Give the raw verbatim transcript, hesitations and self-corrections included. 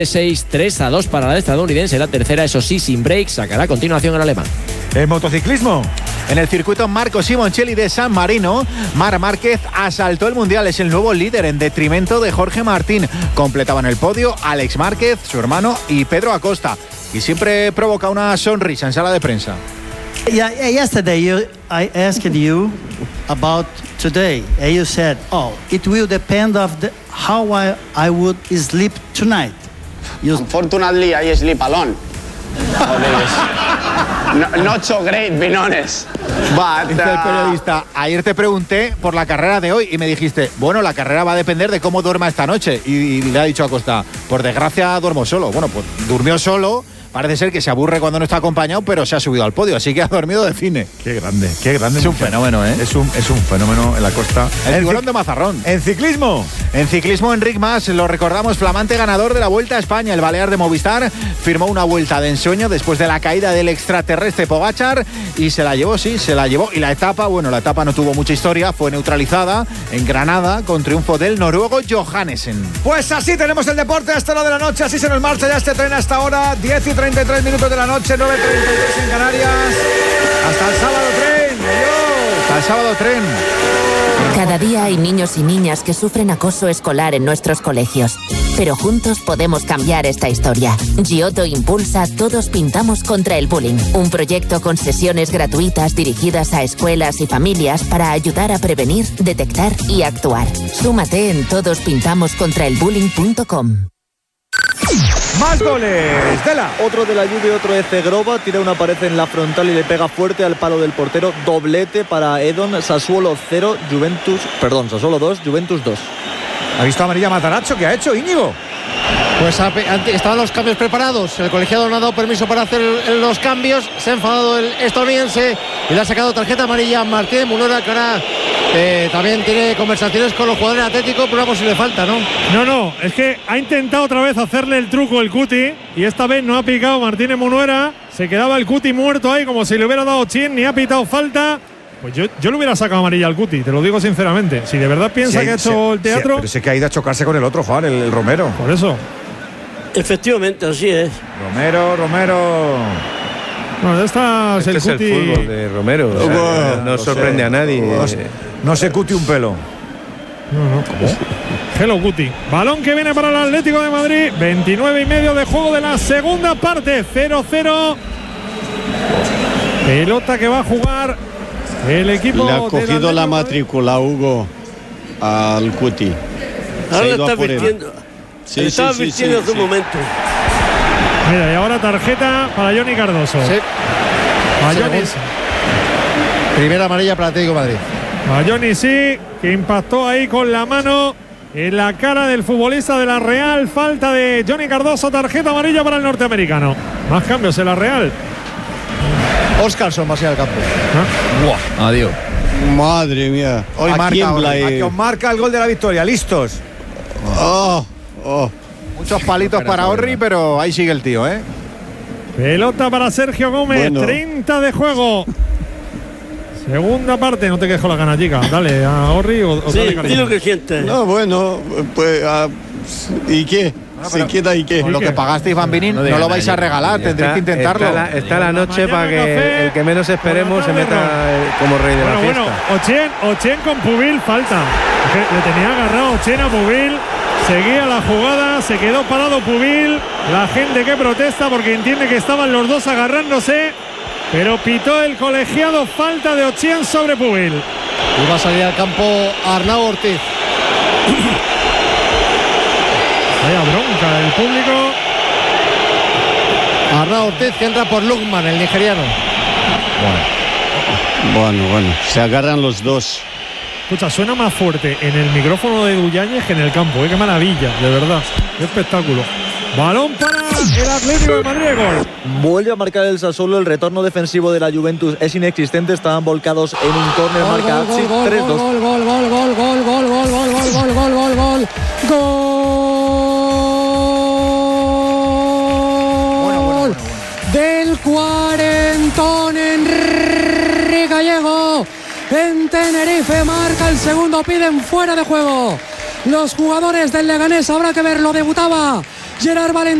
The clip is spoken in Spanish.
seis, tres a dos para la estadounidense. La tercera, eso sí, sin break, sacará a continuación el alemán. En motociclismo, en el circuito Marco Simoncelli de San Marino, Marc Márquez asaltó el mundial. Es el nuevo líder en detrimento de Jorge Martín. Completaban el podio Alex Márquez, su hermano y Pedro Acosta. Y siempre provoca una sonrisa en sala de prensa. Yeah, yesterday you, I asked you about today, and you said, "Oh, it will depend of the, how I, I would sleep tonight." You... Unfortunately, I sleep alone. No, not so great, being honest. But, Dice el periodista, ayer te pregunté por la carrera de hoy y me dijiste, bueno, la carrera va a depender de cómo duerma esta noche. Y, y le ha dicho a Acosta, por desgracia duermo solo. Bueno, pues durmió solo. Parece ser que se aburre cuando no está acompañado, pero se ha subido al podio, así que ha dormido de cine. Qué grande, qué grande. Es un fenómeno, ¿eh? Es un, es un fenómeno en la costa. El tiburón de Mazarrón. En ciclismo. En ciclismo, Enric Mas, lo recordamos, flamante ganador de la Vuelta a España. El balear de Movistar firmó una vuelta de ensueño después de la caída del extraterrestre Pogačar y se la llevó, sí, se la llevó. Y la etapa, bueno, la etapa no tuvo mucha historia, fue neutralizada en Granada con triunfo del noruego Johannesen. Pues así tenemos el deporte hasta la hora de la noche, así se nos marcha ya este tren hasta ahora, diez y treinta y tres minutos de la noche, nueve y treinta y tres en Canarias. Hasta el sábado tren, adiós. Hasta el sábado tren. Cada día hay niños y niñas que sufren acoso escolar en nuestros colegios. Pero juntos podemos cambiar esta historia. Giotto impulsa Todos Pintamos contra el Bullying, un proyecto con sesiones gratuitas dirigidas a escuelas y familias para ayudar a prevenir, detectar y actuar. Súmate en todos pintamos contra el bullying punto com. Más goles, Dela. Otro de la Juve, otro de Zegrova, tira una pared en la frontal y le pega fuerte al palo del portero. Doblete para Edon. Sassuolo cero, Juventus, perdón, Sassuolo dos, Juventus dos. ¿Ha visto amarilla Matarazzo? ¿Qué ha hecho, Íñigo? Pues estaban los cambios preparados, el colegiado no ha dado permiso para hacer los cambios, se ha enfadado el estadounidense y le ha sacado tarjeta amarilla a Martín Munora, que ahora eh, también tiene conversaciones con los jugadores atléticos por una posible falta, ¿no? No, no, es que ha intentado otra vez hacerle el truco el Cuti y esta vez no ha picado Martínez Munuera, se quedaba el Cuti muerto ahí como si le hubiera dado chin, ni ha pitado falta. Pues yo, yo le hubiera sacado amarilla al Cuti, te lo digo sinceramente. Si de verdad piensa sí, que ha hecho sí, el teatro… Sí, pero sé que ha ido a chocarse con el otro, Juan, el, el Romero. Por eso. Efectivamente, así es. Romero, Romero… Bueno, esta es este el es Cuti… el fútbol de Romero, o sea, no, no, no sorprende sé, a nadie. No, no se Cuti un pelo. No, no, ¿cómo? Hello Cuti. Balón que viene para el Atlético de Madrid. veintinueve y medio de juego de la segunda parte. cero cero. Pelota que va a jugar el equipo. Le ha cogido la matrícula, Hugo, al Cuti. Ahora le está vistiendo. Sí, le estaba sí, vistiendo sí, hace sí. un momento. Mira, y ahora tarjeta para Johnny Cardoso. Sí. A Johnny, primera amarilla para Atlético de Madrid. A Johnny sí, que impactó ahí con la mano en la cara del futbolista de la Real. Falta de Johnny Cardoso, tarjeta amarilla para el norteamericano. Más cambios en la Real. Oscarson va a ser al campo. ¿Ah? Buah, adiós. Madre mía. Hoy marca, tiembla hoy, aquí os marca el gol de la victoria. ¿Listos? Oh, oh. Muchos palitos para Orri, pero ahí sigue el tío, ¿eh? Pelota para Sergio Gómez, bueno. treinta de juego. Segunda parte, no te quedes con la gana, chica. Dale a Orri o, o sí, dale cariño. lo que sientes. No, bueno, pues uh, ¿y qué? No, ¿Se queda y qué? Con lo que pagasteis, Bambini, no, no lo vais a regalar, tendréis que intentarlo. Está la, está la noche para que café, el que menos esperemos se meta como rey de bueno, la fiesta. Bueno, Ochen, Ochen con Pubil, falta. Le tenía agarrado Ochen a Pubil. Seguía la jugada, se quedó parado Pubil. La gente que protesta porque entiende que estaban los dos agarrándose. Pero pitó el colegiado, falta de Ochen sobre Pubil. Y va a salir al campo Arnau Ortiz. Vaya bronca del público. Arnau Ortiz que entra por Lukman, el nigeriano. Bueno, bueno, bueno. Se agarran los dos. Escucha, suena más fuerte en el micrófono de Duyañez que en el campo, ¿eh? Qué maravilla, de verdad. Qué espectáculo. Balón para el Atlético de Madrid, gol. Vuelve a marcar el Sassuolo, el retorno defensivo de la Juventus es inexistente, estaban volcados en un córner, marca Axi, tres dos. Gol, gol, gol, gol, gol, gol, gol, gol, gol, gol, gol, gol, gol, gol del cuarentón Enrique Gallego en Tenerife, marca el segundo, piden fuera de juego los jugadores del Leganés, habrá que verlo, debutaba Gerard Valentín.